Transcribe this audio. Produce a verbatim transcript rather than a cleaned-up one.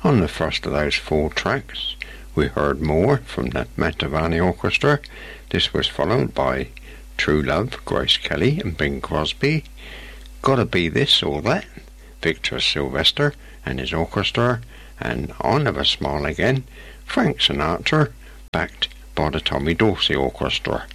On the first of those four tracks, we heard More from the Mantovani Orchestra. This was followed by True Love, Grace Kelly and Bing Crosby. Gotta Be This or That, Victor Sylvester and his orchestra. And I'll Never Smile Again, Frank Sinatra, backed by the Tommy Dorsey Orchestra.